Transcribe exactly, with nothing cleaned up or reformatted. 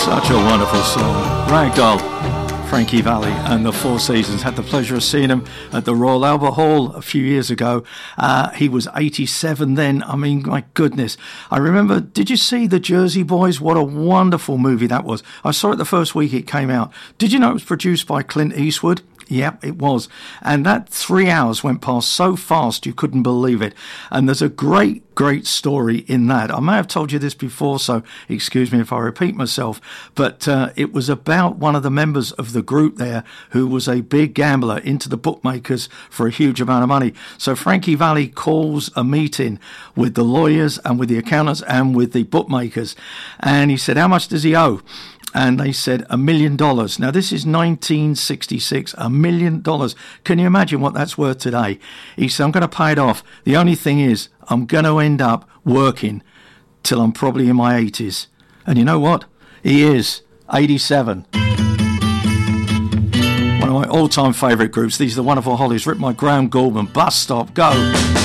Such a wonderful song. Ragdoll, Frankie Valli and the Four Seasons. Had the pleasure of seeing him at the Royal Albert Hall a few years ago. Uh, he was eighty-seven then. I mean, my goodness. I remember, did you see The Jersey Boys? What a wonderful movie that was. I saw it the first week it came out. Did you know it was produced by Clint Eastwood? Yep, it was. And that three hours went past so fast you couldn't believe it. And there's a great, great story in that. I may have told you this before, so excuse me if I repeat myself. But uh, it was about one of the members of the group there who was a big gambler into the bookmakers for a huge amount of money. So Frankie Valli calls a meeting with the lawyers and with the accountants and with the bookmakers. And he said, how much does he owe? And they said a million dollars. Now, this is nineteen sixty-six, a million dollars. Can you imagine what that's worth today? He said, I'm going to pay it off. The only thing is, I'm going to end up working till I'm probably in my eighties. And you know what? He is eighty-seven. One of my all-time favourite groups. These are the Wonderful Hollies, written by Graham Gouldman. Bus Stop, go.